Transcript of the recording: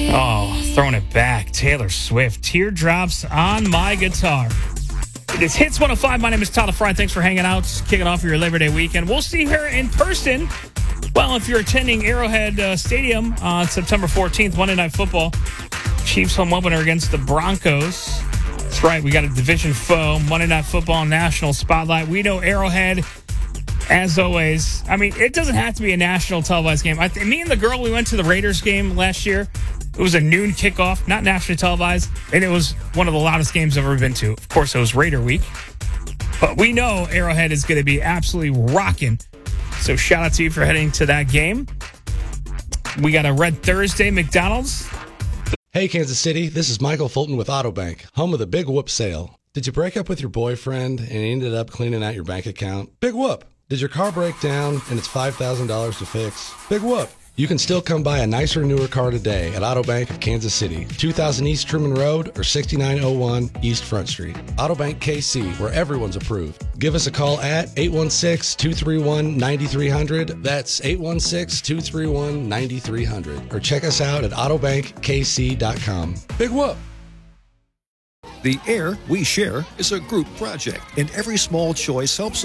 Oh, throwing it back. Taylor Swift. Teardrops on my guitar. It is Hits 105. My name is Tyler Fry. Thanks for hanging out, kicking off your Labor Day weekend. We'll see her in person. Well, if you're attending Arrowhead Stadium on September 14th, Monday Night Football, Chiefs home opener against the Broncos. That's right. We got a division foe, Monday Night Football national spotlight. We know Arrowhead, as always. I mean, it doesn't have to be a national televised game. Me and the girl, we went to the Raiders game last year. It was a noon kickoff, not nationally televised, and it was one of the loudest games I've ever been to. Of course, it was Raider week. But we know Arrowhead is going to be absolutely rocking. So shout out to you for heading to that game. We got a Red Thursday McDonald's. Hey, Kansas City, this is Michael Fulton with Autobank, home of the Big Whoop sale. Did you break up with your boyfriend and he ended up cleaning out your bank account? Big whoop. Did your car break down and it's $5,000 to fix? Big whoop. You can still come buy a nicer, newer car today at Autobank of Kansas City, 2000 East Truman Road or 6901 East Front Street. Autobank KC, where everyone's approved. Give us a call at 816-231-9300. That's 816-231-9300. Or check us out at autobankkc.com. Big whoop! The Air We Share is a group project, and every small choice helps